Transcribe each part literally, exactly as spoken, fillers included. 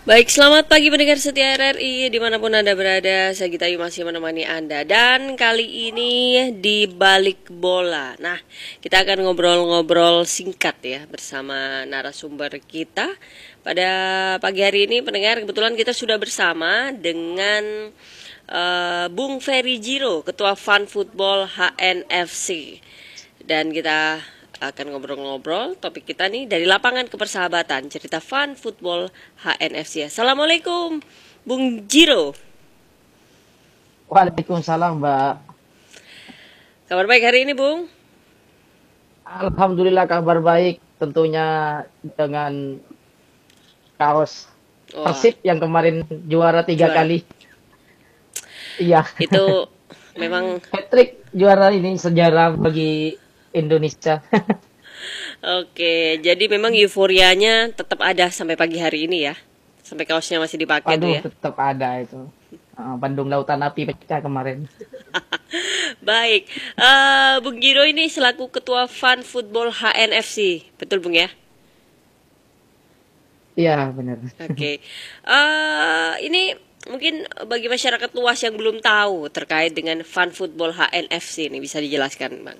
Baik, selamat pagi pendengar setia R R I dimanapun Anda berada. Saya Gita Ayu masih menemani Anda. Dan kali ini di Balik Bola. Nah, kita akan ngobrol-ngobrol singkat ya bersama narasumber kita. Pada pagi hari ini pendengar, kebetulan kita sudah bersama dengan uh, Bung Ferry Jiro, Ketua Fun Football H N F C. Dan kita akan ngobrol-ngobrol topik kita nih dari lapangan kepersahabatan, cerita Fun Football H N F C. Assalamualaikum Bung Jiro. Waalaikumsalam, Mbak. Kabar baik hari ini, Bung? Alhamdulillah kabar baik, tentunya dengan kaos Wah, Persib yang kemarin juara tiga juara. kali. Iya, Itu memang hat-trick juara ini sejarah bagi Indonesia. oke. Jadi memang euforianya tetap ada sampai pagi hari ini ya. Sampai kaosnya masih dipakai tuh Waduh, ya. tetap ada itu. Ah, Bandung Lautan Api pecah kemarin. Baik, eh Bung Jiro ini selaku Ketua Fun Football H N F C, betul Bung ya? Iya, benar. Oke, eh ini mungkin bagi masyarakat luas yang belum tahu terkait dengan Fun Football H N F C ini bisa dijelaskan, Bang?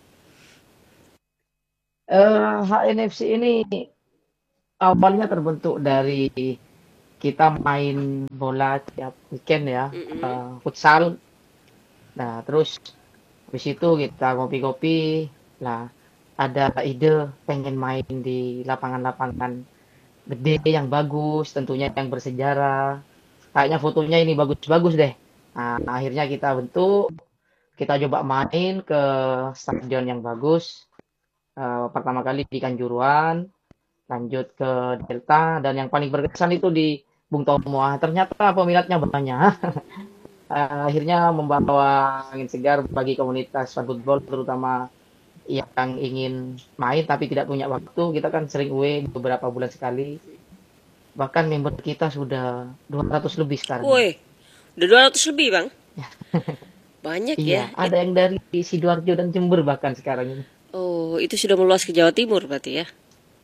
Eh, H N F C ini awalnya terbentuk dari kita main bola tiap weekend ya, Mm-mm. eh, futsal. Nah, terus habis itu kita ngopi-ngopi, lah ada ide pengen main di lapangan-lapangan gede yang bagus, tentunya yang bersejarah. Kayaknya fotonya ini bagus-bagus deh. Nah, akhirnya kita bentuk, kita coba main ke stadion yang bagus. Eh, pertama kali di Kanjuruhan, lanjut ke Delta, dan yang paling berkesan itu di Bung Tomo. Ah, ternyata peminatnya banyak. Eh, akhirnya membawa angin segar bagi komunitas fun football, terutama yang ingin main tapi tidak punya waktu. Kita kan sering away beberapa bulan sekali. Bahkan member kita sudah dua ratus lebih sekarang ini. Woi, udah dua ratus lebih, Bang. Banyak ya. Iya, ada It- yang dari Sidoarjo dan Jember bahkan sekarang ini. oh, itu sudah meluas ke Jawa Timur berarti ya.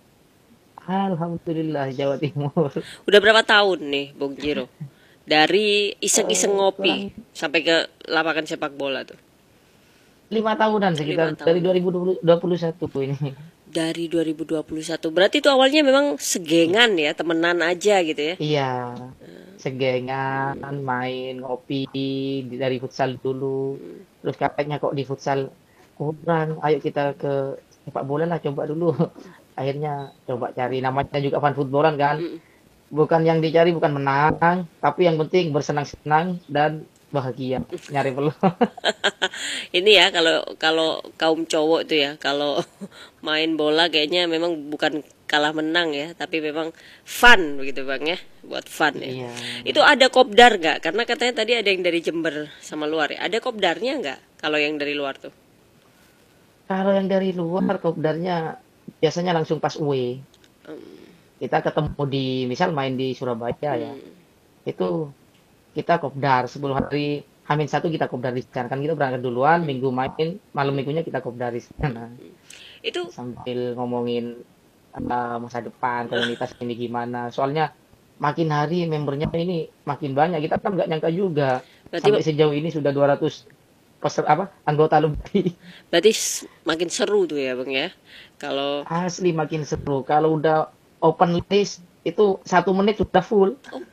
Alhamdulillah Jawa Timur. Udah berapa tahun nih, Bung Jiro? Dari iseng-iseng Eh, ngopi kurang sampai ke lapangan sepak bola tuh. lima tahunan Lima sekitar dari tahun. dua ribu dua puluh satu ini. Dari dua ribu dua puluh satu. Berarti itu awalnya memang segengan ya, temenan aja gitu ya. Iya, segengan, main, ngopi di- dari futsal dulu. Terus katanya kok di futsal kurang, ayo kita ke sepak bola lah coba dulu. Akhirnya coba cari, namanya juga fun footballan kan. Mm. Bukan yang dicari bukan menang, tapi yang penting bersenang-senang dan bahagia. Nyari peluang. Ini ya kalau kalau kaum cowok tuh ya, kalau main bola kayaknya memang bukan kalah menang ya, tapi memang fun begitu Bang ya, buat fun ya. Iya. Itu ada kopdar nggak? Karena katanya tadi ada yang dari Jember sama luar ya. Ada kopdarnya nggak? Kalau yang dari luar tuh? Kalau yang dari luar kopdarnya biasanya langsung pas away. Hmm. Kita ketemu di misal main di Surabaya ya. Hmm. Itu kita kopdar sepuluh hari Hamin satu kita kopdar di sana kan kita berangkat duluan Hmm. minggu main malam minggunya kita kopdar di sana Itu sambil ngomongin uh, masa depan komunitas ini gimana soalnya makin hari membernya ini makin banyak kita kan nggak nyangka juga berarti sampai sejauh ini sudah dua ratus peser apa anggota lebih. berarti s- makin seru tuh ya Bang ya. Kalau Asli makin seru kalau udah open list itu satu menit sudah full.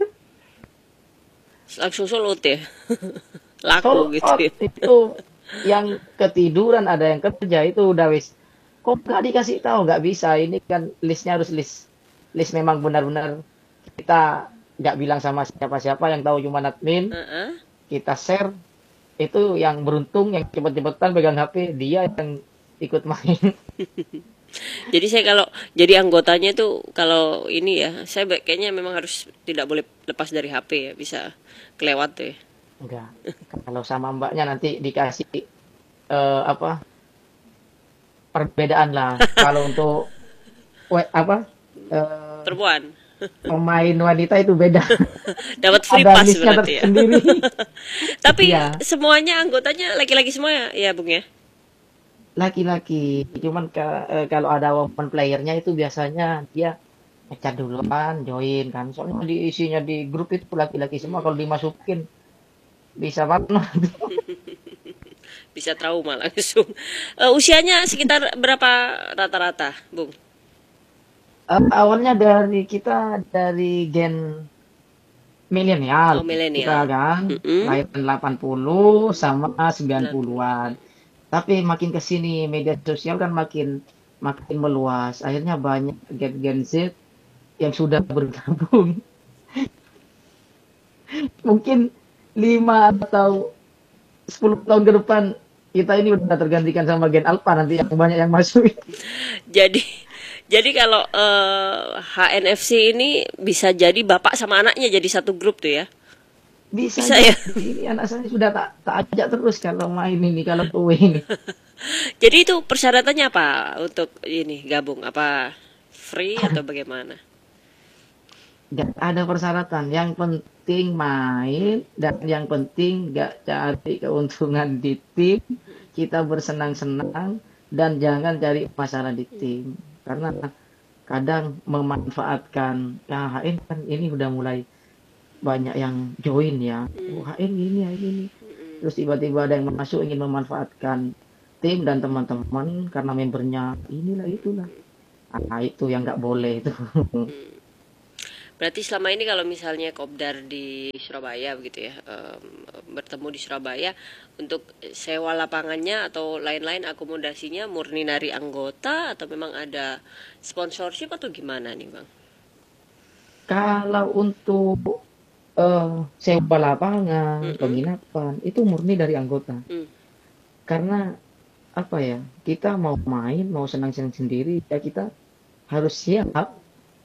langsung sold ya. Laku Sold gitu out ya. itu yang ketiduran ada yang kerja itu udah wis kok nggak dikasih tahu nggak bisa ini kan listnya harus list list memang benar-benar kita nggak bilang sama siapa-siapa yang tahu cuma admin Heeh. kita share itu yang beruntung yang cepet-cepetan pegang H P dia yang ikut main. Jadi saya kalau jadi anggotanya itu kalau ini ya, saya ba- kayaknya memang harus tidak boleh lepas dari H P ya, bisa kelewat tuh ya. Enggak, kalau sama mbaknya nanti dikasih eh, apa perbedaan lah kalau untuk we- apa eh, Perempuan pemain wanita itu beda. dapat free Ada pass listnya berarti ya. tersendiri. Tapi Iya, semuanya anggotanya laki-laki semua ya, ya Bung ya. laki-laki. Cuman ka- eh, kalau ada woman playernya itu biasanya dia ngecat duluan, join kan. Soalnya di isinya di grup itu laki-laki semua, kalau dimasukin bisa banget. Bisa trauma langsung. Eh, usianya sekitar berapa rata-rata, Bung? Eh, awalnya dari kita dari gen milenial Oh, kita milenial. kan, Mm-mm. lahir delapan puluh sama sembilan sembilan puluh. puluhan-an. Tapi makin ke sini media sosial kan makin makin meluas. Akhirnya banyak gen Gen Z yang sudah bergabung. Mungkin lima atau sepuluh tahun ke depan kita ini udah tergantikan sama Gen Alpha nanti yang banyak yang masuk. Jadi jadi kalau eh, H N F C ini bisa jadi bapak sama anaknya jadi satu grup tuh ya. Bisa Bisa ya. jadi ini anak saya sudah tak tak ajak terus kalau main ini kalau kue ini. Jadi itu persyaratannya apa untuk ini gabung? Apa free atau bagaimana? Gak ada persyaratan. Yang penting main dan yang penting gak cari keuntungan di tim. Kita bersenang-senang dan jangan cari masalah di tim. Karena kadang memanfaatkan ya H N kan ini udah mulai banyak yang join ya. Oh, H N gini ya ini. Terus tiba-tiba ada yang masuk ingin memanfaatkan tim dan teman-teman karena membernya inilah itulah. Ah, itu yang nggak boleh itu. Berarti selama ini kalau misalnya Kopdar di Surabaya begitu ya, em, bertemu di Surabaya untuk sewa lapangannya atau lain-lain akomodasinya murni dari anggota atau memang ada sponsorship atau gimana nih Bang? Kalau untuk eh, sewa lapangan, Mm-mm. penginapan, itu murni dari anggota. Mm. Karena apa ya, kita mau main, mau senang-senang sendiri, ya kita harus siap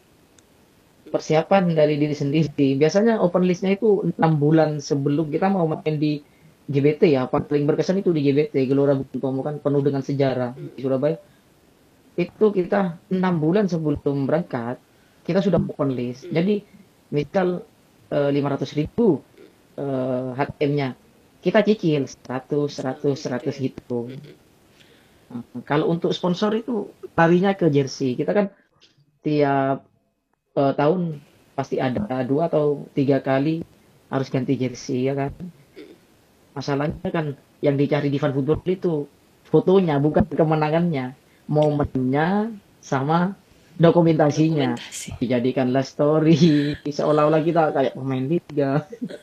persiapan dari diri sendiri. Biasanya open listnya itu enam bulan sebelum kita mau main di G B T ya. Paling berkesan itu di G B T, Gelora Bung Tomo kan penuh dengan sejarah di Surabaya. Itu kita enam bulan sebelum berangkat, kita sudah open list. Jadi misal eh, lima ratus ribu eh, H T M-nya, kita cicil seratus, seratus, Oh, seratus oke. gitu. Nah, kalau untuk sponsor itu larinya ke jersey. Kita kan tiap eh, tahun pasti ada dua atau tiga kali harus ganti jersey ya kan. Masalahnya kan yang dicari di fan football itu fotonya bukan kemenangannya, momennya sama dokumentasinya. Dokumentasi. Dijadikanlah story seolah-olah kita kayak pemain liga,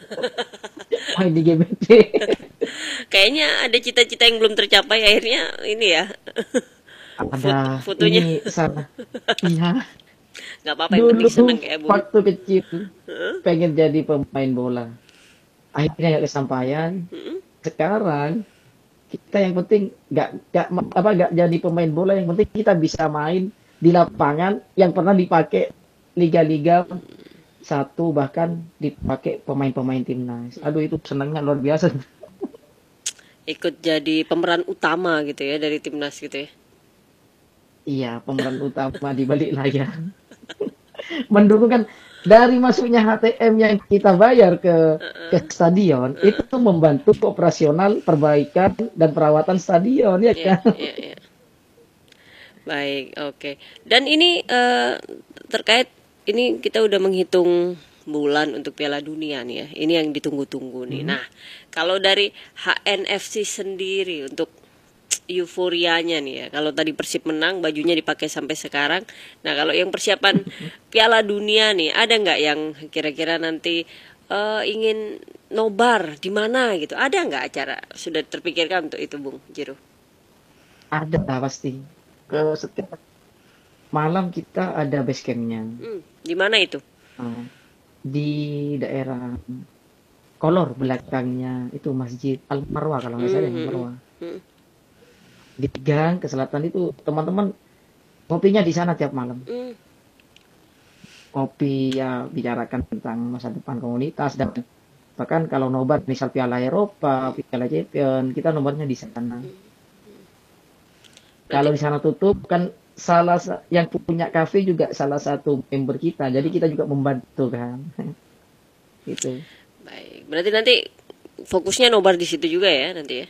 main di G B T. Kayaknya ada cita-cita yang belum tercapai akhirnya ini ya. Ada Foto, fotonya ini sana. Iya, nggak apa-apa yang penting dulu seneng kayak Bung. waktu kecil pengen jadi pemain bola. Akhirnya nggak kesampaian. Sekarang kita yang penting nggak nggak apa nggak jadi pemain bola, yang penting kita bisa main di lapangan yang pernah dipakai liga-liga satu bahkan dipakai pemain-pemain timnas. Aduh itu senangnya luar biasa. Ikut jadi pemeran utama gitu ya dari timnas gitu ya. Iya, pemeran utama di balik layar. Mendukung kan dari masuknya H T M yang kita bayar ke ke stadion itu membantu operasional perbaikan dan perawatan stadion ya Iya, kan. iya, iya. Baik, oke. Dan ini eh, terkait ini kita udah menghitung bulan untuk Piala Dunia nih ya. Ini yang ditunggu-tunggu nih. Hmm. Nah, kalau dari H N F C sendiri untuk euforianya nih ya. Kalau tadi Persib menang, bajunya dipakai sampai sekarang. Nah, kalau yang persiapan Piala Dunia nih, ada nggak yang kira-kira nanti eh, ingin nobar di mana gitu? Ada nggak acara sudah terpikirkan untuk itu, Bung Jiro? Ada pasti. Ke setiap malam kita ada base campnya. Hmm, di mana itu? Nah, di daerah Kolor belakangnya itu Masjid Al Marwah kalau nggak salah Hmm, ya, hmm, Marwah. hmm. Di gang ke selatan itu teman-teman kopinya di sana tiap malam. Hmm. Kopi ya bicarakan tentang masa depan komunitas dan bahkan kalau nobar misal Piala Eropa, Piala Champion, kita nobarnya di sana. Kalau Berarti di sana tutup kan salah sa- yang punya kafe juga salah satu member kita. Jadi kita juga membantu kan. Gitu. baik. Berarti nanti fokusnya nobar di situ juga ya nanti ya.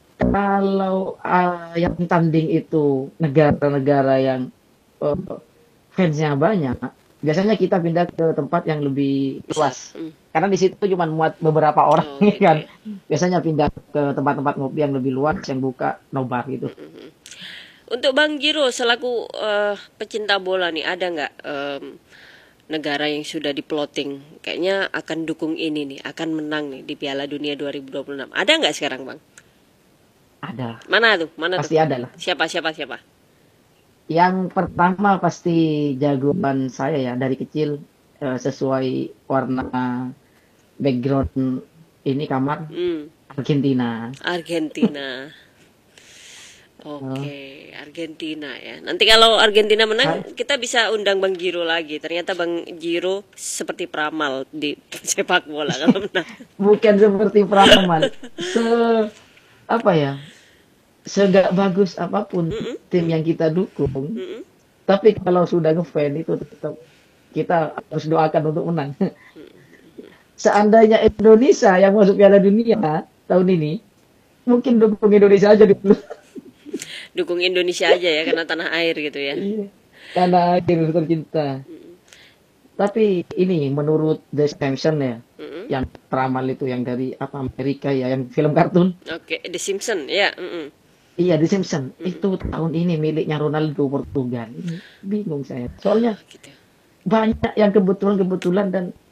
Kalau ah, yang tanding itu negara-negara yang eh, fansnya banyak, biasanya kita pindah ke tempat yang lebih Besar. luas. Hmm. Karena di situ cuma muat beberapa orang Oh, ya kan. gitu ya. Biasanya pindah ke tempat-tempat ngopi yang lebih luas yang buka nobar gitu. Untuk Bang Jiro selaku eh, pecinta bola nih, ada nggak em, negara yang sudah diploting kayaknya akan dukung ini nih, akan menang nih di Piala Dunia dua ribu dua puluh enam? Ada nggak sekarang, Bang? Ada, Mana tuh? Mana tuh? pasti ada lah. Siapa siapa siapa? Yang pertama pasti jagoan saya ya dari kecil, eh, sesuai warna background ini kamar, Hmm, Argentina. Argentina. Eh, Oke, Argentina ya. Nanti kalau Argentina menang, saya- kita bisa undang Bang Jiro lagi. Ternyata Bang Jiro seperti peramal di sepak bola kalau menang. bukan seperti peramal. Se apa ya? Segak bagus apapun Mm-mm, tim yang kita dukung, mm-mm. tapi kalau sudah ngefan itu tetap kita harus doakan untuk menang. Seandainya Indonesia yang masuk Piala Dunia tahun ini, mungkin dukung Indonesia aja dulu. Dukung Indonesia aja ya karena tanah air gitu ya. Iya. Karena akhir tercinta. Tapi ini menurut The Simpsons ya, Mm-mm. yang peramal itu yang dari apa Amerika ya, yang film kartun. Oke, The Simpsons ya. Mm-mm. Iya, The Simpsons. Itu tahun ini miliknya Ronaldo Portugal. Ini bingung saya. Soalnya Gitu. banyak yang kebetulan-kebetulan dan